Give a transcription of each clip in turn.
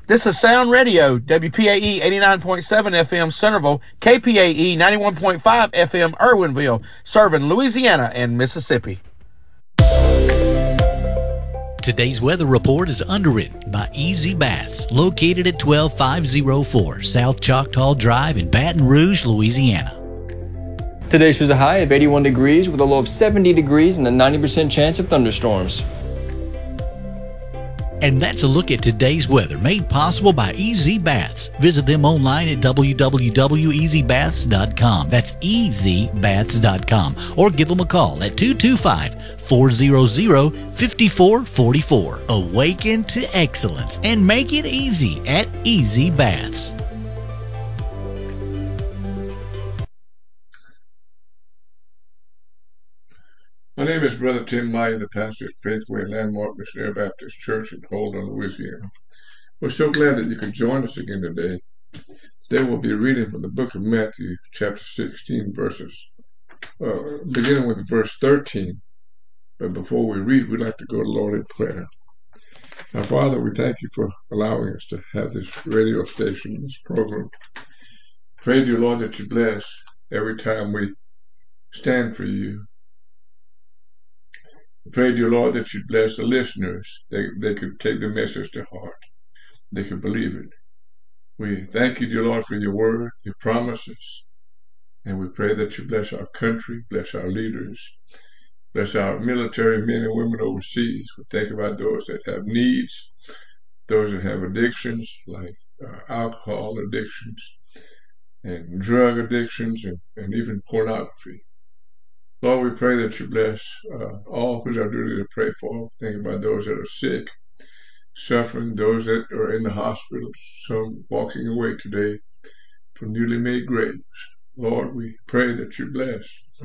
This is Sound Radio, WPAE 89.7 FM Centerville, KPAE 91.5 FM Irwinville, serving Louisiana and Mississippi. Today's weather report is underwritten by Easy Baths, located at 12504 South Choctaw Drive in Baton Rouge, Louisiana. Today shows a high of 81 degrees with a low of 70 degrees and a 90% chance of thunderstorms. And that's a look at today's weather, made possible by Easy Baths. Visit them online at www.easybaths.com. That's easybaths.com. Or give them a call at 225-400-5444. Awaken to excellence and make it easy at Easy Baths. My name is Brother Tim Meyer, the pastor at Faithway Landmark Missionary Baptist Church in Holden, Louisiana. We're so glad that you could join us again today. Today we'll be reading from the book of Matthew, chapter 16, beginning with verse 13. But before we read, we'd like to go to the Lord in prayer. Our Father, we thank you for allowing us to have this radio station, this program. Pray, dear Lord, that you bless every time we stand for you. Pray, dear Lord, that you bless the listeners. They could take the message to heart. They could believe it. We thank you, dear Lord, for your word, your promises. And we pray that you bless our country, bless our leaders, bless our military men and women overseas. We think about those that have needs, those that have addictions like alcohol addictions and drug addictions and even pornography. Lord, we pray that you bless all who's our duty to pray for. Think about those that are sick, suffering, those that are in the hospitals, some walking away today from newly made graves. Lord, we pray that you bless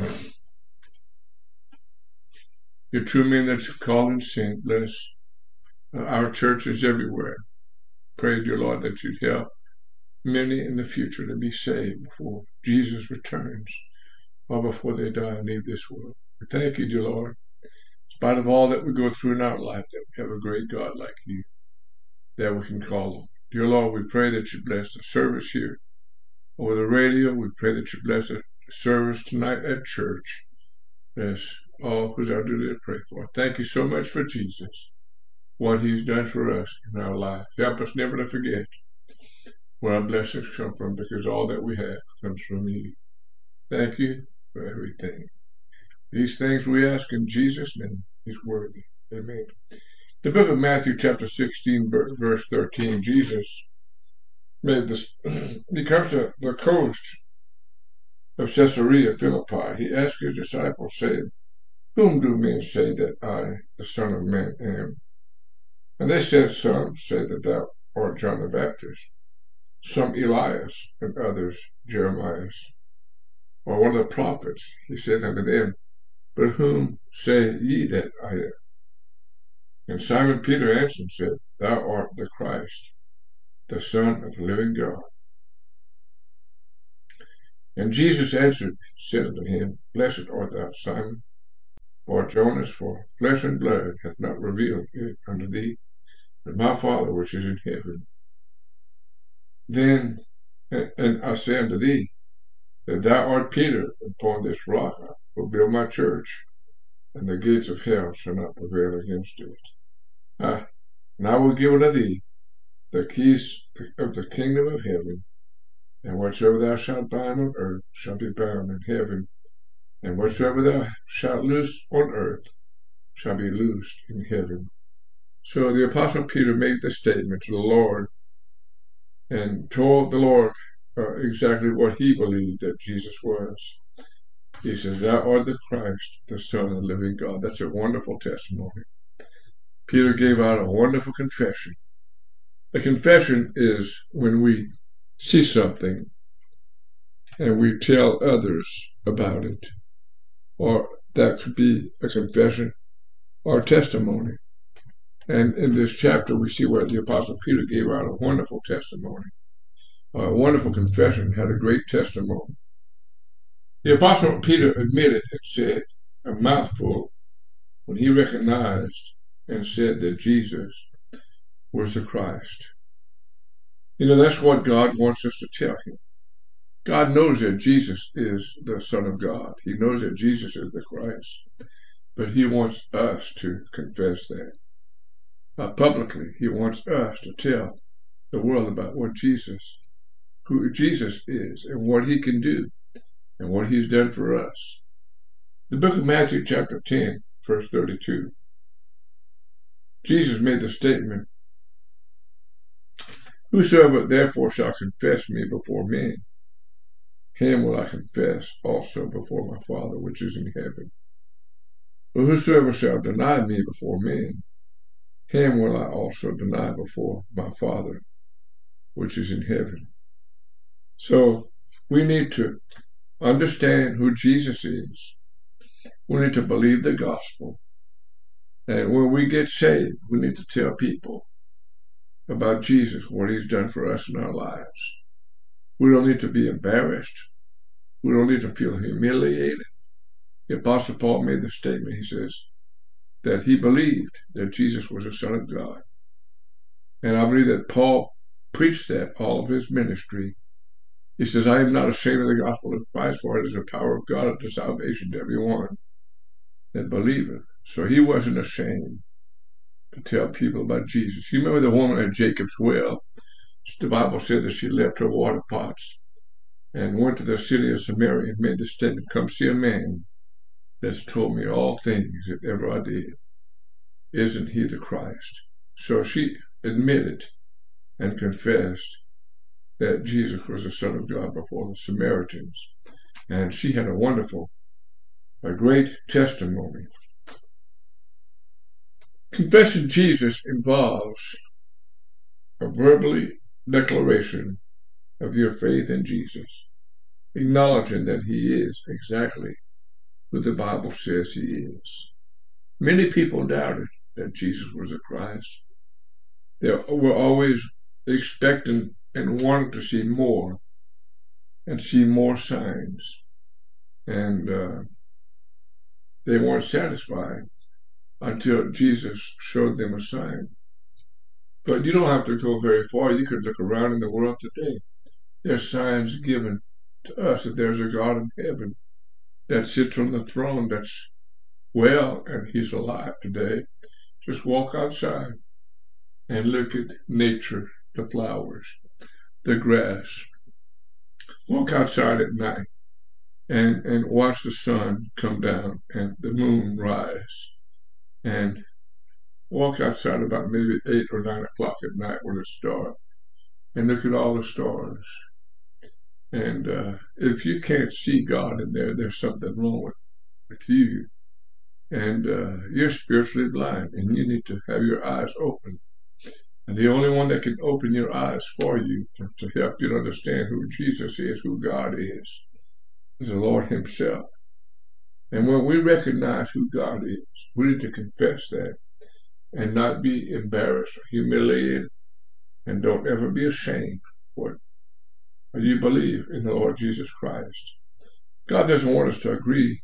your true men that you've called and sent. Bless our churches everywhere. Pray, dear Lord, that you'd help many in the future to be saved before Jesus returns, or before they die and leave this world. We thank you, dear Lord, in spite of all that we go through in our life, that we have a great God like you that we can call on. Dear Lord, we pray that you bless the service here over the radio. We pray that you bless the service tonight at church. Bless all who's our duty to pray for. Thank you so much for Jesus, what he's done for us in our life. Help us never to forget where our blessings come from, because all that we have comes from you. Thank you for everything. These things we ask in Jesus' name. He's worthy. Amen. The book of Matthew, chapter 16, verse 13, Jesus made this. He comes to the coast of Caesarea Philippi. He asked his disciples, saying, "Whom do men say that I, the Son of Man, am?" And they said, "Some say that thou art John the Baptist, some Elias, and others Jeremiah, or one of the prophets." He said unto them, "But whom say ye that I am?" And Simon Peter answered and said, "Thou art the Christ, the Son of the living God." And Jesus answered and said unto him, "Blessed art thou, Simon Bar-Jonas, for flesh and blood hath not revealed it unto thee, but my Father which is in heaven. Then, and I say unto thee, that thou art Peter, and upon this rock I will build my church, and the gates of hell shall not prevail against it. And I will give unto thee the keys of the kingdom of heaven, and whatsoever thou shalt bind on earth shall be bound in heaven, and whatsoever thou shalt loose on earth shall be loosed in heaven." So the Apostle Peter made this statement to the Lord, and told the Lord exactly what he believed that Jesus was. He says, "Thou art the Christ, the Son of the living God." That's a wonderful testimony. Peter gave out a wonderful confession. A confession is when we see something and we tell others about it. Or that could be a confession or a testimony. And in this chapter, we see where the Apostle Peter gave out a wonderful testimony. A wonderful confession, had a great testimony. The Apostle Peter admitted and said a mouthful when he recognized and said that Jesus was the Christ. That's what God wants us to tell him. God knows that Jesus is the Son of God. He knows that Jesus is the Christ. But he wants us to confess that. Publicly, he wants us to tell the world about who Jesus is and what he can do and what he's done for us. The book of Matthew chapter 10, verse 32. Jesus made the statement, "Whosoever therefore shall confess me before men, him will I confess also before my Father which is in heaven. But whosoever shall deny me before men, him will I also deny before my Father which is in heaven." So we need to understand who Jesus is. We need to believe the gospel. And when we get saved, we need to tell people about Jesus, what he's done for us in our lives. We don't need to be embarrassed. We don't need to feel humiliated. The Apostle Paul made the statement, he says, that he believed that Jesus was the Son of God. And I believe that Paul preached that all of his ministry. He says, "I am not ashamed of the gospel of Christ, for it is the power of God unto salvation to everyone that believeth." So he wasn't ashamed to tell people about Jesus. You remember the woman at Jacob's well? The Bible said that she left her water pots and went to the city of Samaria and made the statement, "Come see a man that's told me all things that ever I did. Isn't he the Christ?" So she admitted and confessed that Jesus was the Son of God before the Samaritans. And she had a great testimony. Confessing Jesus involves a verbal declaration of your faith in Jesus, acknowledging that he is exactly who the Bible says he is. Many people doubted that Jesus was the Christ. They were always expecting and wanting to see more and see more signs. And they weren't satisfied until Jesus showed them a sign. But you don't have to go very far. You could look around in the world today. There's signs given to us that there's a God in heaven that sits on the throne that's well, and he's alive today. Just walk outside and look at nature, the flowers, the grass. Walk outside at night and watch the sun come down and the moon rise. And walk outside about maybe 8 or 9 o'clock at night when it's dark and look at all the stars. And if you can't see God in there, there's something wrong with you. And you're spiritually blind, and you need to have your eyes open. And the only one that can open your eyes for you to help you to understand who Jesus is, who God is the Lord himself. And when we recognize who God is, we need to confess that and not be embarrassed or humiliated, and don't ever be ashamed for it. You believe in the Lord Jesus Christ. God doesn't want us to agree.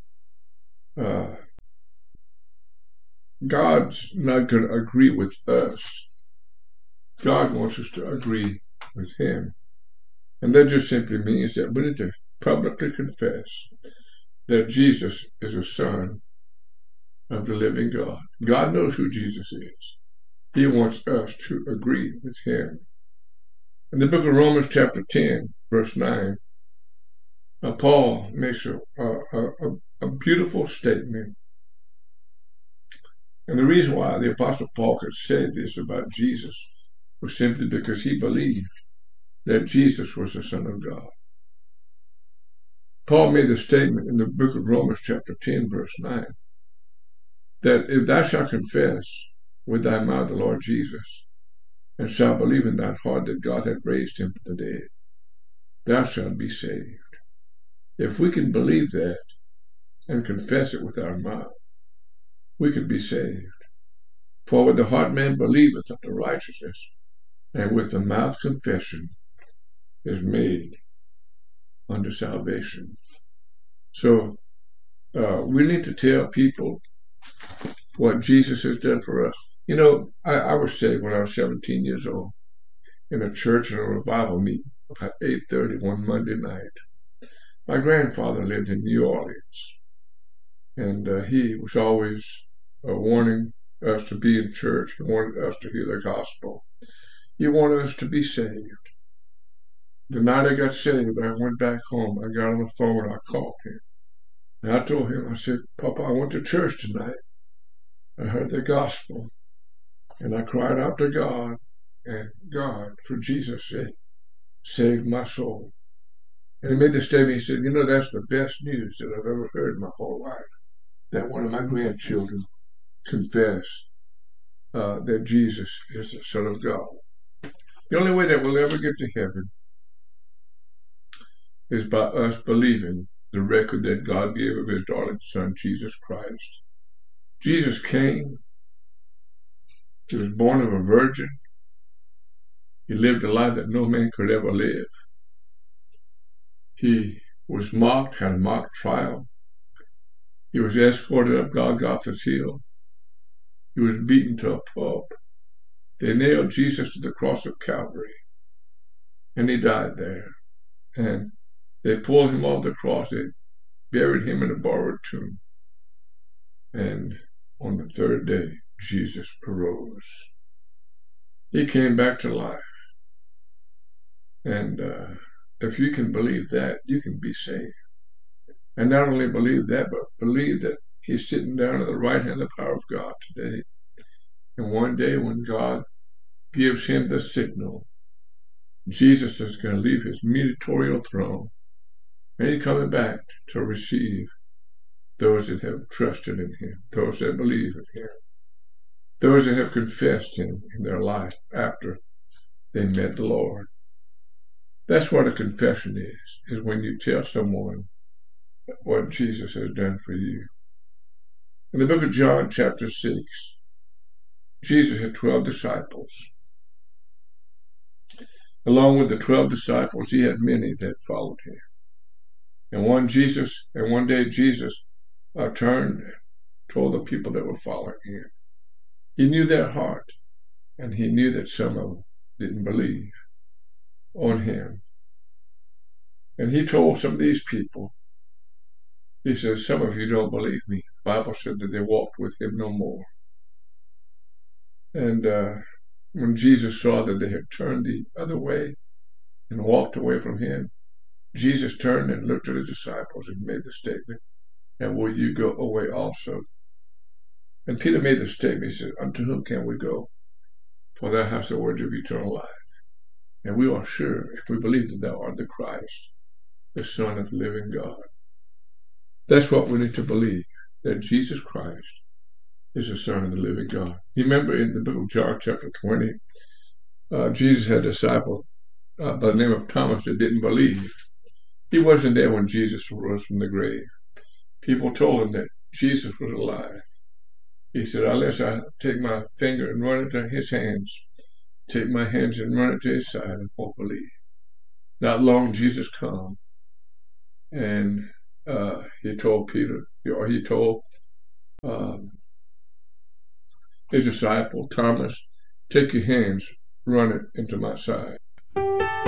God's not going to agree with us. God wants us to agree with him. And that just simply means that we need to publicly confess that Jesus is a Son of the living God. God knows who Jesus is. He wants us to agree with him. In the book of Romans chapter 10, verse 9, Paul makes a beautiful statement. And the reason why the Apostle Paul could say this about Jesus was simply because he believed that Jesus was the Son of God. Paul made the statement in the book of Romans chapter 10, verse 9, that if thou shalt confess with thy mouth the Lord Jesus, and shalt believe in thine heart that God hath raised him from the dead, thou shalt be saved. If we can believe that and confess it with our mouth, we can be saved. For with the heart man believeth unto righteousness, and with the mouth confession is made unto salvation. So we need to tell people what Jesus has done for us. I was saved when I was 17 years old. in a church in a revival meeting about 8:30 one Monday night. My grandfather lived in New Orleans, and he was always warning us to be in church. He wanted us to hear the gospel. He wanted us to be saved. The night I got saved, I went back home. I got on the phone. I called him. And I told him, I said, Papa, I went to church tonight. I heard the gospel. And I cried out to God. And God, for Jesus' sake, saved my soul. And he made the statement, he said, you know, that's the best news that I've ever heard in my whole life. That one of my grandchildren confessed that Jesus is the Son of God. The only way that we'll ever get to heaven is by us believing the record that God gave of his darling Son, Jesus Christ. Jesus came. He was born of a virgin. He lived a life that no man could ever live. He was mocked, had a mock trial. He was escorted up Golgotha's hill. He was beaten to a pulp. They nailed Jesus to the cross of Calvary, and he died there. And they pulled him off the cross. They buried him in a borrowed tomb. And on the third day, Jesus arose. He came back to life. And if you can believe that, you can be saved. And not only believe that, but believe that he's sitting down at the right hand of the power of God today. And one day when God gives him the signal, Jesus is going to leave his mediatorial throne. And he's coming back to receive those that have trusted in him, those that believe in him, those that have confessed him in their life after they met the Lord. That's what a confession is when you tell someone what Jesus has done for you. In the book of John, chapter 6, Jesus had 12 disciples. Along with the 12 disciples, he had many that followed him. And one day Jesus turned and told the people that were following him. He knew their heart, and he knew that some of them didn't believe on him. And he told some of these people, he says, some of you don't believe me. The Bible said that they walked with him no more. And when Jesus saw that they had turned the other way and walked away from him, Jesus turned and looked at the disciples and made the statement, and will you go away also? And Peter made the statement, he said, unto whom can we go? For thou hast the words of eternal life. And we are sure, if we believe that thou art the Christ, the Son of the living God. That's what we need to believe, that Jesus Christ is the Son of the living God. You remember in the book of John, chapter 20, Jesus had a disciple by the name of Thomas that didn't believe. He wasn't there when Jesus rose from the grave. People told him that Jesus was alive. He said, unless I take my finger and run it to his hands, take my hands and run it to his side, I won't believe. Not long, Jesus come, and he told Peter, or he told his disciple, Thomas, take your hands, run it into my side.